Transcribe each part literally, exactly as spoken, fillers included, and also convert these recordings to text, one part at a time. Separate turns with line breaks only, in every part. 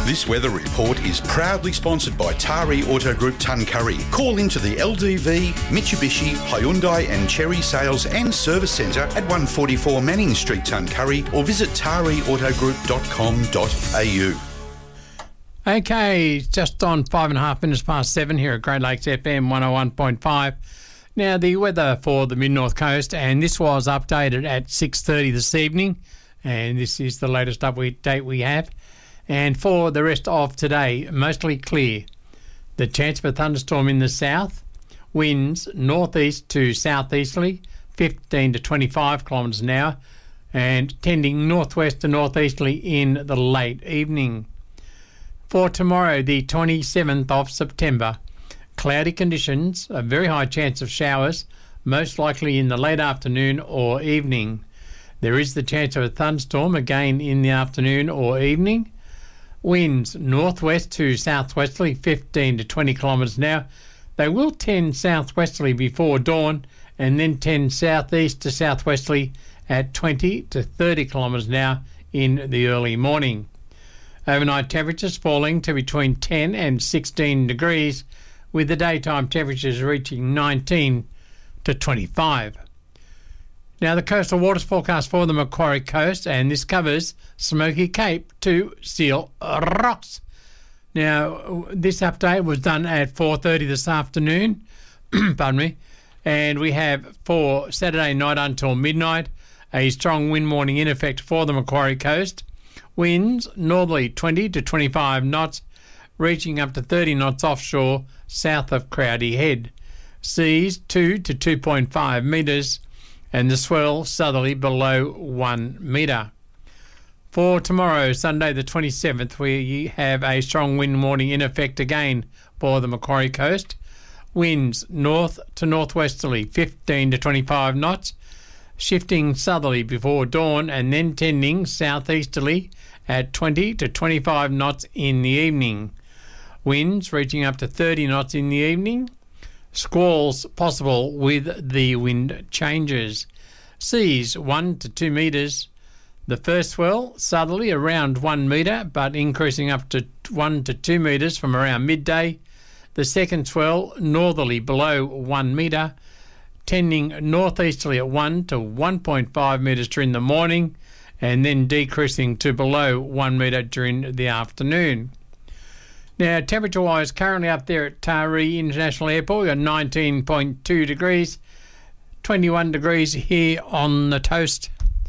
This weather report is proudly sponsored by Tari Auto Group Tuncurry. Call into the L D V, Mitsubishi, Hyundai and Chery Sales and Service Centre at one forty-four Manning Street, Tuncurry, or visit tari auto group dot com dot a u.
Okay, just on five and a half minutes past seven here at Great Lakes F M one oh one point five. Now, the weather for the Mid-North Coast, and this was updated at six thirty this evening, and this is the latest update we have. And for the rest of today, mostly clear. The chance for a thunderstorm in the south, winds northeast to southeasterly, fifteen to twenty-five kilometres an hour, and tending northwest to northeasterly in the late evening. For tomorrow, the twenty-seventh of September, cloudy conditions, a very high chance of showers, most likely in the late afternoon or evening. There is the chance of a thunderstorm again in the afternoon or evening. Winds northwest to southwesterly, fifteen to twenty kilometres an hour. They will tend southwesterly before dawn and then tend southeast to southwesterly at twenty to thirty kilometres an hour in the early morning. Overnight temperatures falling to between ten and sixteen degrees, with the daytime temperatures reaching nineteen to twenty-five. Now, the coastal waters forecast for the Macquarie Coast, and this covers Smoky Cape to Seal Rocks. Now, this update was done at four thirty this afternoon, pardon me, and we have for Saturday night until midnight a strong wind warning in effect for the Macquarie Coast. Winds northerly twenty to twenty-five knots, reaching up to thirty knots offshore south of Crowdy Head. Seas two to two point five metres, and the swell southerly below one metre. For tomorrow, Sunday the twenty-seventh, we have a strong wind warning in effect again for the Macquarie Coast. Winds north to northwesterly, fifteen to twenty-five knots, shifting southerly before dawn and then tending southeasterly at twenty to twenty-five knots in the evening. Winds reaching up to thirty knots in the evening. Squalls possible with the wind changes. Seas one to two metres. The first swell southerly around one metre, but increasing up to one to two metres from around midday. The second swell northerly below one metre, tending northeasterly at one to one point five metres during the morning, and then decreasing to below one metre during the afternoon. Now, temperature-wise, currently up there at Taree International Airport, we've got nineteen point two degrees, twenty-one degrees here on the toast.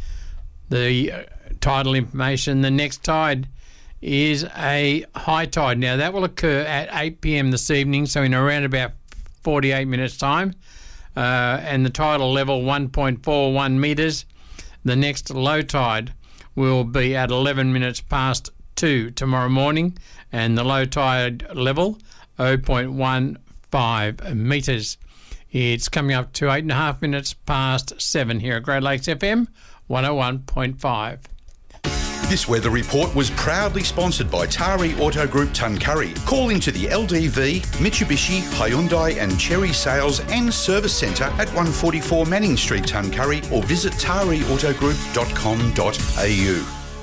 The uh, tidal information, the next tide is a high tide. Now, that will occur at eight p.m. this evening, so in around about forty-eight minutes' time, uh, and the tidal level one point four one metres. The next low tide will be at eleven minutes past two tomorrow morning, and the low tide level zero point one five metres. It's coming up to eight and a half minutes past seven here at Great Lakes F M one oh one point five.
This weather report was proudly sponsored by Tari Auto Group Tuncurry. Call into the L D V, Mitsubishi, Hyundai and Chery Sales and Service Centre at one forty-four Manning Street, Tuncurry, or visit tari auto group dot com dot a u.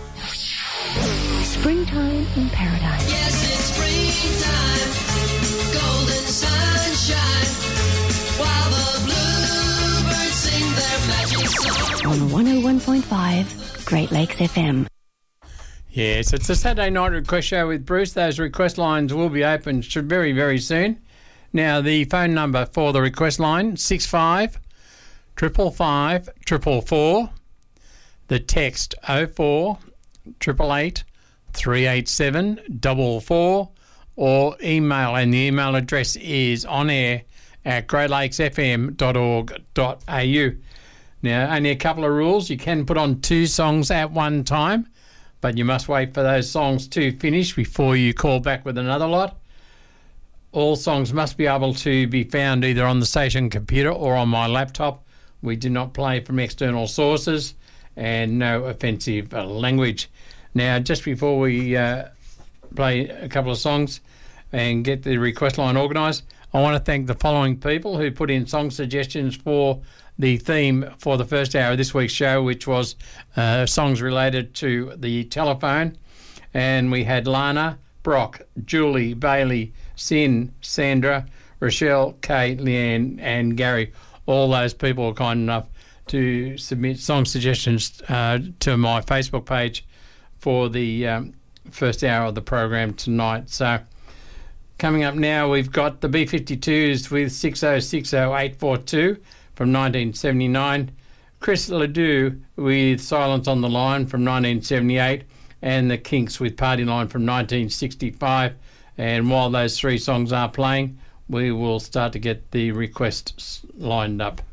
Springtime in paradise.
Yes, it's springtime, golden sunshine, while the bluebirds sing their magic song.
On one oh one point five, Great Lakes F M.
Yes, it's a Saturday night request show with Bruce. Those request lines will be open very, very soon. Now, the phone number for the request line, six five, triple five, triple four. The text, oh four, triple eight, three eight seven, four four, or email, and the email address is on air at great lakes f m dot org dot a u. Now, only a couple of rules. You can put on two songs at one time, but you must wait for those songs to finish before you call back with another lot. All songs must be able to be found either on the station computer or on my laptop. We do not play from external sources, and no offensive uh, language. Now, just before we uh, play a couple of songs and get the request line organised, I want to thank the following people who put in song suggestions for the theme for the first hour of this week's show, which was uh, songs related to the telephone. And we had Lana, Brock, Julie, Bailey, Sin, Sandra, Rochelle, Kay, Leanne, and Gary. All those people were kind enough to submit song suggestions uh, to my Facebook page for the um, first hour of the program tonight. So coming up now, we've got the B fifty-twos with six oh six oh eight four two from nineteen seventy-nine, Chris Ledoux with Silence on the Line from nineteen seventy-eight, and the Kinks with Party Line from nineteen sixty-five. And while those three songs are playing, we will start to get the requests lined up.